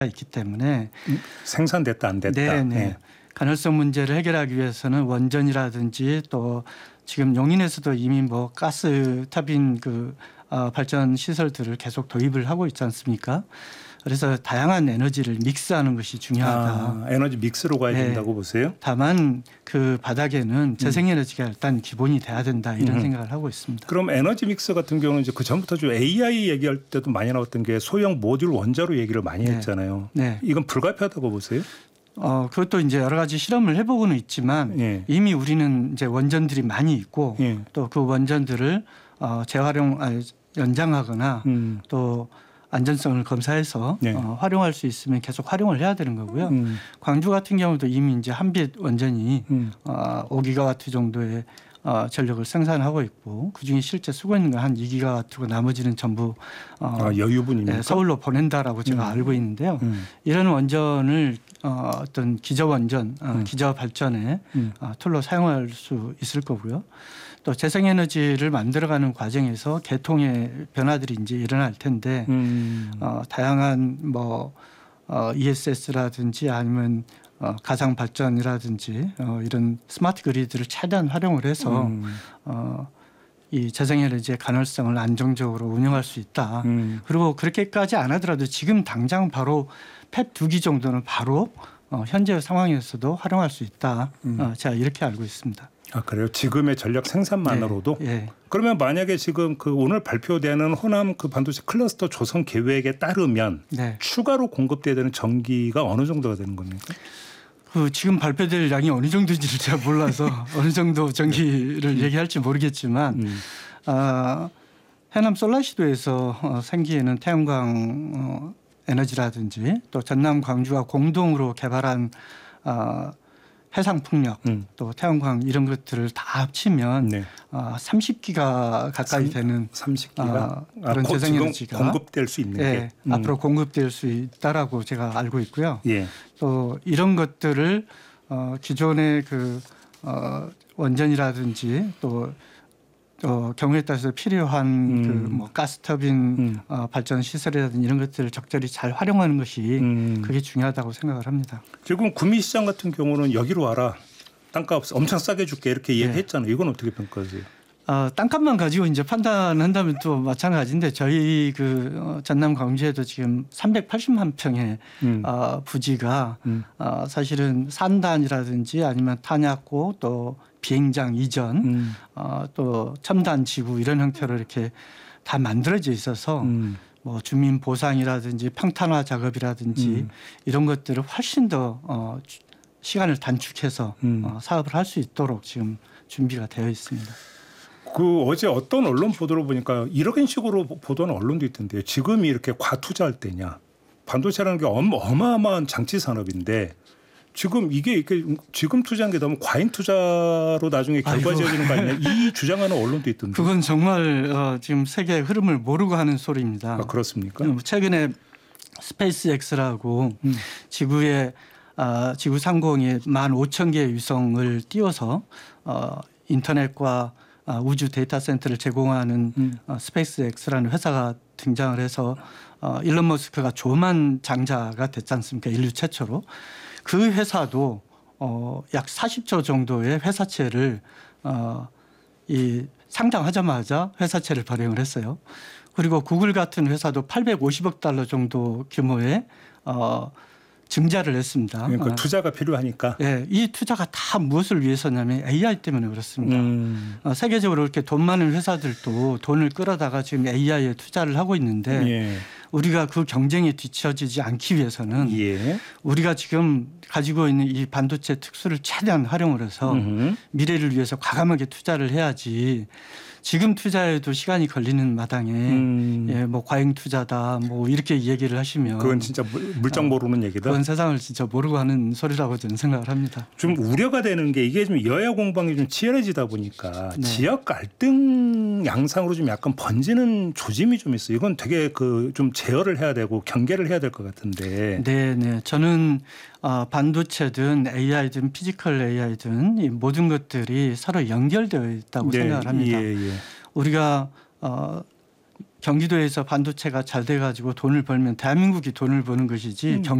있기 때문에 생산됐다 안 됐다. 네네. 네. 간헐성 문제를 해결하기 위해서는 원전이라든지 또 지금 용인에서도 이미 뭐 가스 터빈 발전 시설들을 계속 도입을 하고 있지 않습니까? 그래서 다양한 에너지를 믹스하는 것이 중요하다. 에너지 믹스로 가야 된다고 보세요? 다만 그 바닥에는 재생에너지가 일단 기본이 돼야 된다 이런 생각을 하고 있습니다. 그럼 에너지 믹스 같은 경우는 이제 그 전부터 좀 AI 얘기할 때도 많이 나왔던 게 소형 모듈 원자로 얘기를 많이 했잖아요. 네. 이건 불가피하다고 보세요? 그것도 이제 여러 가지 실험을 해보고는 있지만 이미 우리는 이제 원전들이 많이 있고 또 그 원전들을 연장하거나 또 안전성을 검사해서 활용할 수 있으면 계속 활용을 해야 되는 거고요. 광주 같은 경우도 이미 이제 한빛 원전이 5기가와트 정도의 전력을 생산하고 있고 그중에 실제 쓰고 있는 건 한 2기가와트고 나머지는 전부 여유분입니까? 서울로 보낸다라고 제가 알고 있는데요. 이런 원전을 어떤 기저원전, 기저발전의 툴로 사용할 수 있을 거고요. 또 재생에너지를 만들어가는 과정에서 계통의 변화들이 이제 일어날 텐데 다양한 ESS라든지 아니면 가상 발전이라든지 이런 스마트 그리드를 최대한 활용을 해서 이 재생에너지의 가능성을 안정적으로 운영할 수 있다. 그리고 그렇게까지 안 하더라도 지금 당장 바로 팹 2기 정도는 바로 현재 상황에서도 활용할 수 있다. 제가 이렇게 알고 있습니다. 그래요? 지금의 전력 생산만으로도? 네. 그러면 만약에 지금 오늘 발표되는 호남 반도체 클러스터 조성 계획에 따르면 추가로 공급돼야 되는 전기가 어느 정도가 되는 겁니까? 지금 발표될 양이 어느 정도인지를 제가 몰라서 어느 정도 전기를 얘기할지 모르겠지만 해남 솔라시도에서 생기에는 태양광 에너지라든지 또 전남 광주가 공동으로 개발한 해상풍력 또 태양광 이런 것들을 다 합치면 30기가 가까이 되는 30기가 그런 재생에너지가 공급될 수 있는 게 앞으로 공급될 수 있다라고 제가 알고 있고요. 또 이런 것들을 기존의 원전이라든지 또 경우에 따라서 필요한 가스터빈 발전 시설이라든지 이런 것들을 적절히 잘 활용하는 것이 그게 중요하다고 생각을 합니다. 지금 구미시장 같은 경우는 여기로 와라. 땅값 엄청 싸게 줄게 이렇게 얘기했잖아요. 이건 어떻게 평가하세요? 땅값만 가지고 이제 판단한다면 또 마찬가지인데 저희 전남 광주에도 지금 380만 평의 부지가 사실은 산단이라든지 아니면 탄약고 또 비행장 이전 또 첨단 지구 이런 형태로 이렇게 다 만들어져 있어서 주민 보상이라든지 평탄화 작업이라든지 이런 것들을 훨씬 더 시간을 단축해서 사업을 할 수 있도록 지금 준비가 되어 있습니다. 어제 어떤 언론 보도를 보니까 이런 식으로 보도하는 언론도 있던데요. 지금이 이렇게 과투자할 때냐. 반도체라는 게 어마어마한 장치 산업인데 지금 이게 지금 투자한 게 너무 과잉 투자로 나중에 결과 지어지는 거 아니냐. 이 주장하는 언론도 있던데. 그건 정말 지금 세계의 흐름을 모르고 하는 소리입니다. 그렇습니까? 최근에 스페이스X라고 지구 상공에 15,000개의 위성을 띄워서 인터넷과 우주 데이터 센터를 제공하는 스페이스X라는 회사가 등장을 해서 일론 머스크가 조만 장자가 됐지 않습니까? 인류 최초로. 그 회사도 약 40조 정도의 회사채를 상장하자마자 회사채를 발행을 했어요. 그리고 구글 같은 회사도 850억 달러 정도 규모의 증자를 했습니다. 그러니까 투자가 필요하니까. 네, 이 투자가 다 무엇을 위해서냐면 AI 때문에 그렇습니다. 세계적으로 이렇게 돈 많은 회사들도 돈을 끌어다가 지금 AI에 투자를 하고 있는데 우리가 그 경쟁에 뒤처지지 않기 위해서는 우리가 지금 가지고 있는 이 반도체 특수를 최대한 활용을 해서 미래를 위해서 과감하게 투자를 해야지 지금 투자에도 시간이 걸리는 마당에 과잉 투자다 이렇게 얘기를 하시면 그건 진짜 물정 모르는 얘기다. 그건 세상을 진짜 모르고 하는 소리라고 저는 생각을 합니다. 좀 우려가 되는 게 이게 좀 여야 공방이 좀 치열해지다 보니까 지역 갈등 양상으로 좀 약간 번지는 조짐이 좀 있어요. 이건 되게 좀 제어를 해야 되고 경계를 해야 될 것 같은데. 네. 저는 반도체든 AI든 피지컬 AI든 이 모든 것들이 서로 연결되어 있다고 생각을 합니다. 우리가 경기도에서 반도체가 잘 돼가지고 돈을 벌면 대한민국이 돈을 버는 것이지